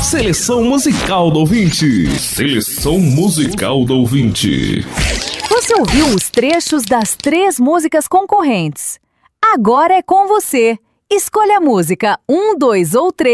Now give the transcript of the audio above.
Seleção musical do ouvinte. Seleção musical do ouvinte. Você ouviu os trechos das 3 músicas concorrentes. Agora é com você. Escolha a música 1, 2 ou 3